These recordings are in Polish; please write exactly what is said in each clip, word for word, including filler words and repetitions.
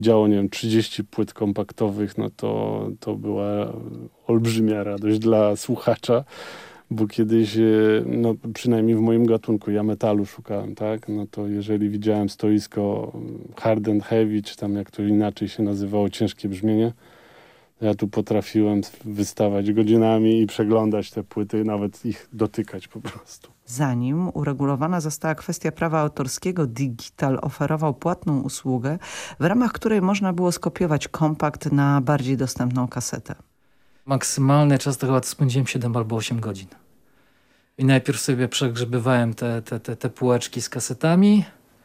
działo, nie wiem, trzydzieści płyt kompaktowych, no to, to była olbrzymia radość dla słuchacza, bo kiedyś, no przynajmniej w moim gatunku, ja metalu szukałem, tak? No to jeżeli widziałem stoisko hard and heavy, czy tam jak to inaczej się nazywało, ciężkie brzmienie, ja tu potrafiłem wystawać godzinami i przeglądać te płyty, nawet ich dotykać po prostu. Zanim uregulowana została kwestia prawa autorskiego, Digital oferował płatną usługę, w ramach której można było skopiować kompakt na bardziej dostępną kasetę. Maksymalny czas to chyba spędziłem siedem albo osiem godzin. I najpierw sobie przegrzebywałem te, te, te, te półeczki z kasetami,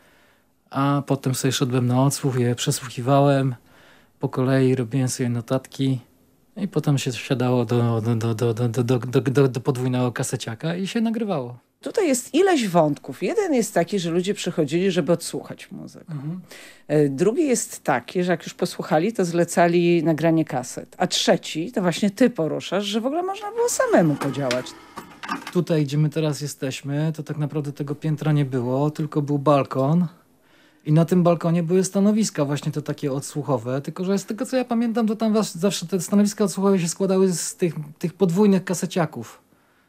a potem sobie szedłem na odsłuch, je przesłuchiwałem, po kolei robiłem sobie notatki i potem się siadało do, do, do, do, do, do, do, do, do podwójnego kaseciaka i się nagrywało. Tutaj jest ileś wątków. Jeden jest taki, że ludzie przychodzili, żeby odsłuchać muzykę. Mhm. Drugi jest taki, że jak już posłuchali, to zlecali nagranie kaset. A trzeci, to właśnie ty poruszasz, że w ogóle można było samemu podziałać. Tutaj, gdzie my teraz jesteśmy, to tak naprawdę tego piętra nie było, tylko był balkon. I na tym balkonie były stanowiska właśnie te takie odsłuchowe, tylko że z tego co ja pamiętam, to tam zawsze te stanowiska odsłuchowe się składały z tych, tych podwójnych kaseciaków.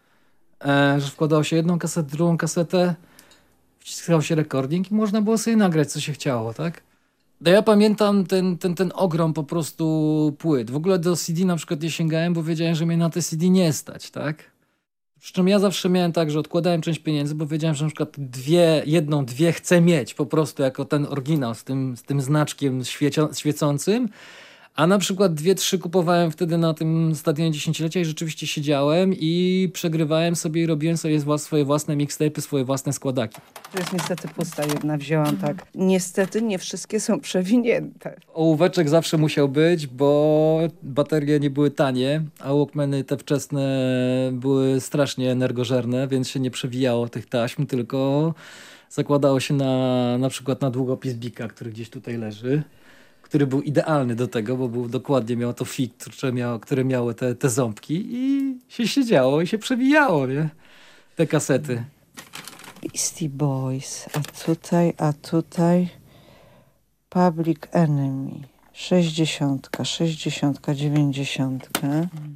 E, że wkładało się jedną kasetę, drugą kasetę, wciskał się recording i można było sobie nagrać, co się chciało, tak? No ja pamiętam ten, ten, ten ogrom po prostu płyt. W ogóle do C D na przykład nie sięgałem, bo wiedziałem, że mnie na te C D nie stać, tak? Przy czym ja zawsze miałem tak, że odkładałem część pieniędzy, bo wiedziałem, że na przykład dwie, jedną, dwie chcę mieć po prostu jako ten oryginał z tym, z tym znaczkiem świecio, świecącym, a na przykład dwie, trzy kupowałem wtedy na tym stadionie dziesięciolecia i rzeczywiście siedziałem i przegrywałem sobie i robiłem sobie swoje własne mixtape'y, swoje własne składaki. To jest niestety pusta jedna, wzięłam tak. Niestety nie wszystkie są przewinięte. Ołóweczek zawsze musiał być, bo baterie nie były tanie, a Walkmany te wczesne były strasznie energożerne, więc się nie przewijało tych taśm, tylko zakładało się na, na przykład na długopis Bika, który gdzieś tutaj leży, który był idealny do tego, bo był dokładnie miał to fit, które, miało, które miały te, te ząbki i się siedziało i się przewijało, nie? Te kasety. Beastie Boys, a tutaj, a tutaj Public Enemy, sześćdziesiątka, sześćdziesiątka, dziewięćdziesiątka.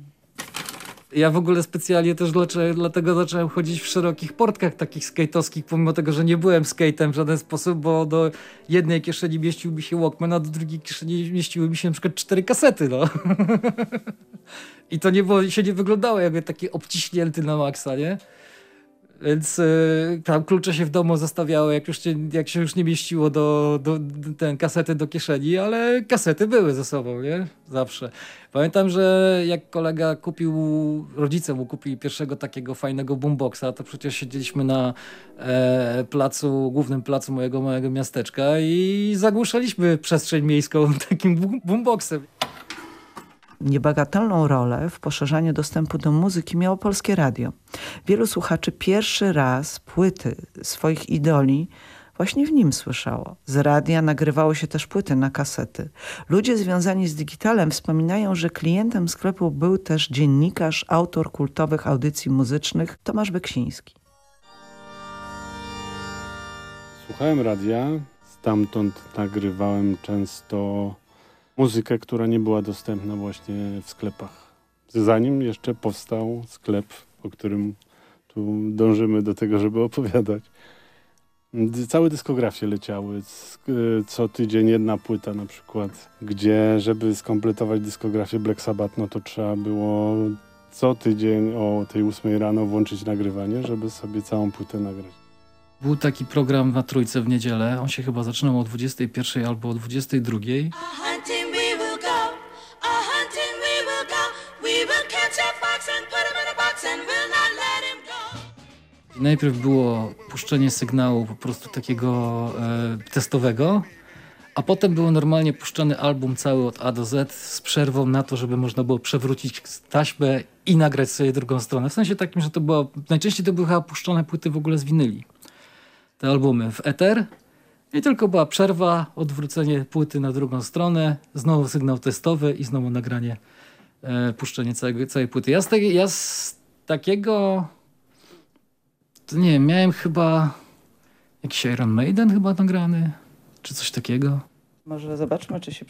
Ja w ogóle specjalnie też dlatego zacząłem chodzić w szerokich portkach takich skate'owskich, pomimo tego, że nie byłem skate'em w żaden sposób, bo do jednej kieszeni mieścił mi się Walkman, a do drugiej kieszeni mieściły mi się na przykład cztery kasety, no. I to nie było, się nie wyglądało jakby taki obciśnięty na maksa, nie? Więc y, tam klucze się w domu zostawiały, jak, już się, jak się już nie mieściło do, do, do ten kasety do kieszeni, ale kasety były ze sobą, nie? Zawsze. Pamiętam, że jak kolega kupił, rodzice mu kupili pierwszego takiego fajnego boomboxa, to przecież siedzieliśmy na e, placu, głównym placu mojego małego miasteczka i zagłuszaliśmy przestrzeń miejską takim boomboxem. Niebagatelną rolę w poszerzaniu dostępu do muzyki miało Polskie Radio. Wielu słuchaczy pierwszy raz płyty swoich idoli właśnie w nim słyszało. Z radia nagrywało się też płyty na kasety. Ludzie związani z Digitalem wspominają, że klientem sklepu był też dziennikarz, autor kultowych audycji muzycznych Tomasz Beksiński. Słuchałem radia, stamtąd nagrywałem często muzykę, która nie była dostępna właśnie w sklepach. Zanim jeszcze powstał sklep, o którym tu dążymy do tego, żeby opowiadać. Całe dyskografie leciały. Co tydzień jedna płyta na przykład, gdzie żeby skompletować dyskografię Black Sabbath, no to trzeba było co tydzień o tej ósmej rano włączyć nagrywanie, żeby sobie całą płytę nagrać. Był taki program na Trójce w niedzielę. On się chyba zaczynał o dwudziestej pierwszej albo o dwudziestej drugiej. I najpierw było puszczenie sygnału po prostu takiego e, testowego, a potem było normalnie puszczany album cały od A do Z z przerwą na to, żeby można było przewrócić taśmę i nagrać sobie drugą stronę. W sensie takim, że to było, najczęściej to były chyba puszczone płyty w ogóle z winyli. Te albumy w eter i tylko była przerwa, odwrócenie płyty na drugą stronę, znowu sygnał testowy i znowu nagranie, e, puszczenie całego, całej płyty. Ja z, te, ja z takiego, to nie wiem, miałem chyba jakiś Iron Maiden chyba nagrany, czy coś takiego. Może zobaczmy, czy się